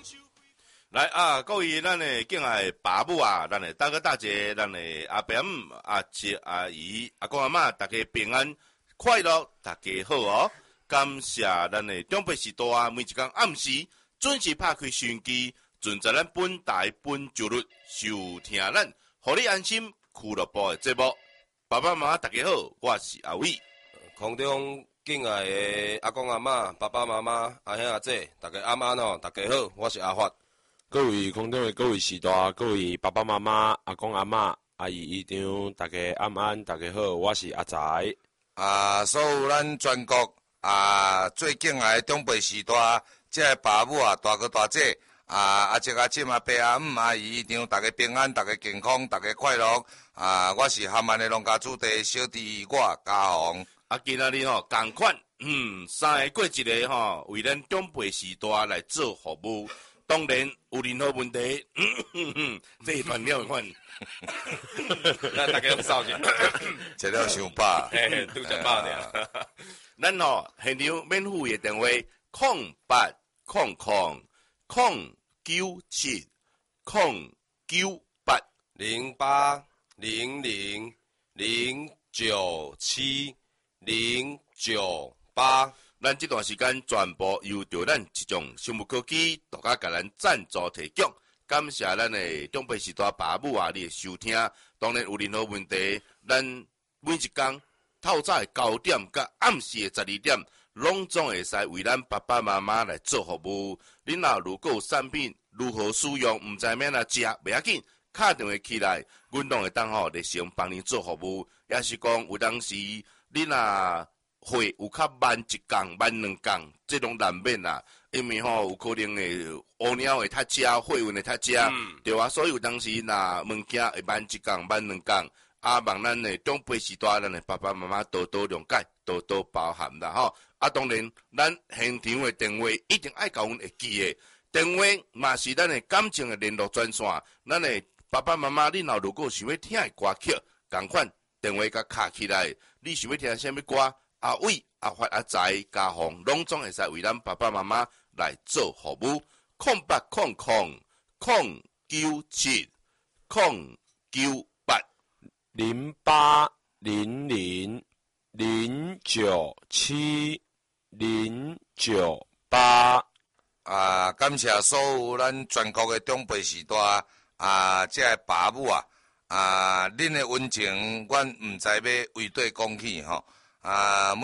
来啊，各位咱的敬爱的爸母啊，咱的大哥大姐，咱的阿伯阿姐阿姨阿公阿嬷，大家平安快乐，大家好哦！感谢咱的长辈时代啊，每一天暗时准时拍开收音机，准在咱本台本周日收听咱，互你安心俱乐部的节目。爸爸妈妈大家好，我是阿伟。 空中敬爱的阿公阿嬷、爸爸妈妈、阿兄阿姐，大家安安哦，大家好，我是阿发。 各位空中的各位时代，各位爸爸妈妈、阿公阿嬷、阿姨姨丈，大家安安，大家好，我是阿财。 所有咱全国最敬爱的长辈时代，这个爸母啊、大哥大姐阿叔阿婶阿伯阿姆阿姨姨丈，大家平安，大家健康，大家快乐。我是含安的农家主地小弟，我嘉宏。 今仔日吼同款，3个过一个吼，为咱长辈时代来做服务。当然有任何问题，这一段了款， 那大家用扫去， 食了伤饱， 拄食饱了。 咱吼现场免费的电话 0800970978， 咱这段时间全部由着咱一种生物科技独家甲咱赞助提供，感谢咱的长辈时代爸母啊，你的收听。当然有任何问题，咱每一天透早的9点甲暗时的12点，拢总会使为咱爸爸妈妈来做服务。恁如果有产品如何使用，唔知免哪食，袂要紧，打电话起来，阮拢会当吼热心帮你做服务。也是讲有当时恁会有较慢一天、慢2天，这种难免啦。因为有可能会乌鸟会塞车，货运会塞车，对啊。所以有当时物件会慢1天、慢2天，望咱的长辈时代，咱的爸爸妈妈多多谅解，多多包涵啦吼。当然，咱现场的电话一定爱甲阮会记的，电话嘛是咱的感情的联络专线。咱的爸爸妈妈，恁如果想要听的歌曲，同款电话甲卡起来，你想要听什么歌？阿伟、阿发、阿财、嘉宏，拢总会使为咱爸爸妈妈来做服务。 0800970998。 感谢所有咱全国的长辈时代这个爸母恁的温情，阮毋知要为对讲起吼。